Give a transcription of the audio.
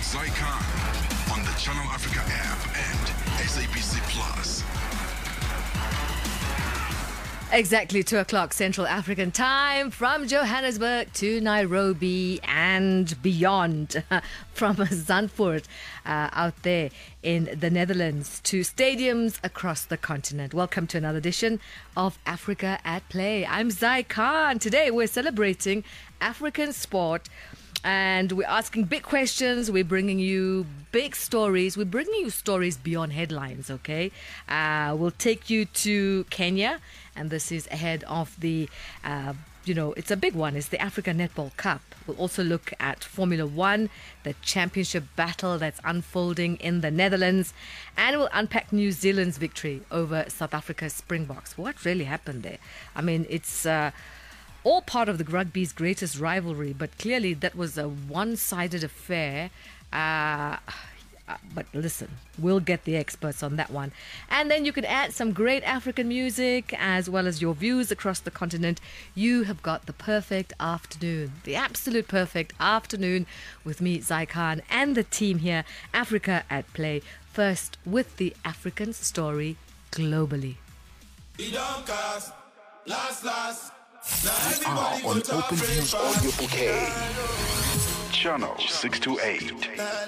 Zai Khan on the Channel Africa app and SABC Plus. Exactly 2 o'clock Central African time from Johannesburg to Nairobi and beyond. From Zandvoort out there in the Netherlands to stadiums across the continent. Welcome to another edition of Africa at Play. I'm Zai Khan. Today we're celebrating African sport. And we're asking big questions. We're bringing you big stories. We're bringing you stories beyond headlines, okay? We'll take you to Kenya. And this is ahead of the, it's a big one. It's the Africa Netball Cup. We'll also look at Formula One, the championship battle that's unfolding in the Netherlands. And we'll unpack New Zealand's victory over South Africa's Springboks. What really happened there? I mean, it's all part of the rugby's greatest rivalry, but clearly that was a one-sided affair. But listen, we'll get the experts on that one. And then you can add some great African music as well as your views across the continent. You have got the perfect afternoon, the absolute perfect afternoon with me, Zai Khan, and the team here, Africa at Play. First, with the African story globally. We are on Open Views Audio Bouquet. Channel 628.